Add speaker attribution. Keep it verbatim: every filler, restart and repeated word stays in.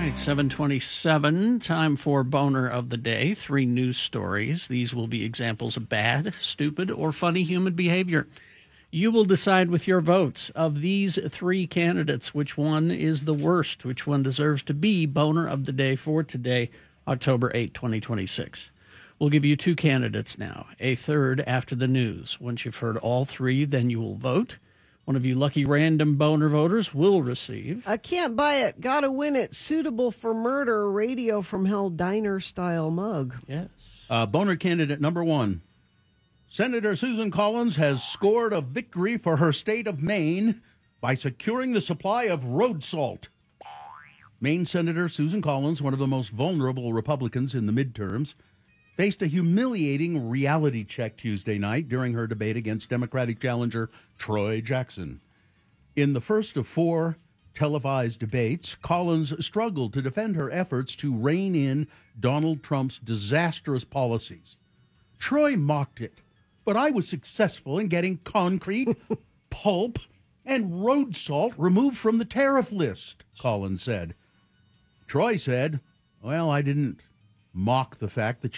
Speaker 1: right, seven twenty-seven, time for Boner of the Day. Three news stories. These will be examples of bad, stupid, or funny human behavior. You will decide with your votes of these three candidates which one is the worst, which one deserves to be Boner of the Day for today, October eighth, twenty twenty-six. We'll give you two candidates now, a third after the news. Once you've heard all three, then you will vote. One of you lucky random boner voters will receive.
Speaker 2: I can't buy it. Gotta win it. Suitable for murder. Radio from Hell diner style mug.
Speaker 1: Yes.
Speaker 3: Uh, boner candidate number one. Senator Susan Collins has scored a victory for her state of Maine by securing the supply of road salt. Maine Senator Susan Collins, one of the most vulnerable Republicans in the midterms, faced a humiliating reality check Tuesday night during her debate against Democratic challenger Troy Jackson. In the first of four televised debates, Collins struggled to defend her efforts to rein in Donald Trump's disastrous policies. Troy mocked it, but I was successful in getting concrete, pulp, and road salt removed from the tariff list, Collins said. Troy said, well, I didn't mock the fact that